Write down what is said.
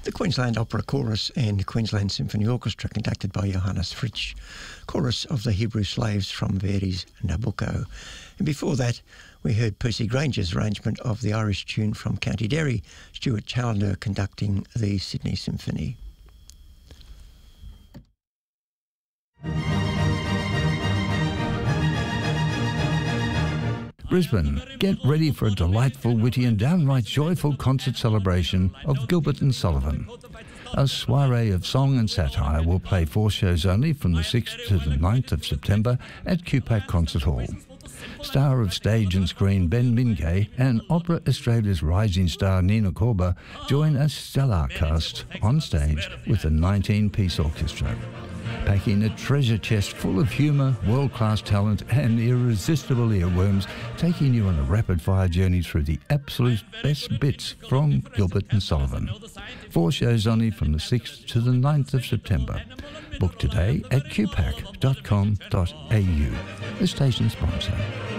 The Queensland Opera Chorus and Queensland Symphony Orchestra, conducted by Johannes Fritsch, chorus of the Hebrew slaves from Verdi's Nabucco. And before that, we heard Percy Granger's arrangement of the Irish tune from County Derry, Stuart Challoner conducting the Sydney Symphony. Brisbane, get ready for a delightful, witty and downright joyful concert celebration of Gilbert and Sullivan. A soiree of song and satire will play 4 shows only from the 6th to the 9th of September at QPAC Concert Hall. Star of stage and screen Ben Mingay and Opera Australia's rising star Nina Corba join a stellar cast on stage with a 19-piece orchestra, packing a treasure chest full of humour, world-class talent and irresistible earworms, taking you on a rapid-fire journey through the absolute best bits from Gilbert and Sullivan. 4 shows only from the 6th to the 9th of September. Book today at qpac.com.au, the station sponsor.